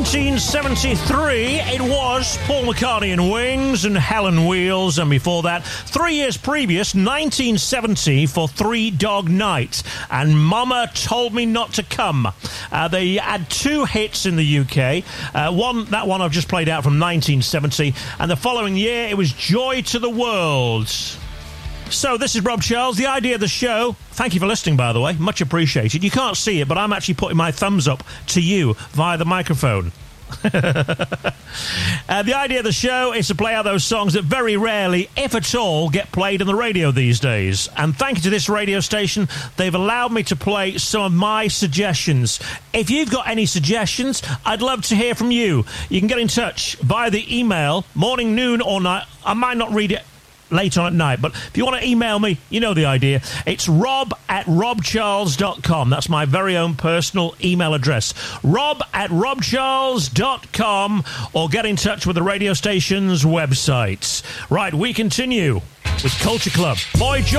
1973, it was Paul McCartney and Wings and Helen Wheels, and before that, 3 years previous, 1970, for Three Dog Night and Mama Told Me Not to Come. They had two hits in the UK. That one I've just played out from 1970, and the following year it was Joy to the World. So, this is Rob Charles. The idea of the show, thank you for listening, by the way, much appreciated. You can't see it, but I'm actually putting my thumbs up to you via the microphone. The idea of the show is to play out those songs that very rarely, if at all, get played on the radio these days. And thank you to this radio station, they've allowed me to play some of my suggestions. If you've got any suggestions, I'd love to hear from you. You can get in touch via the email, morning, noon or night. I might not read it late on at night, but if you want to email me, you know the idea. It's rob@robcharles.com. That's my very own personal email address. rob@robcharles.com, or get in touch with the radio station's websites. Right, we continue with Culture Club. Boy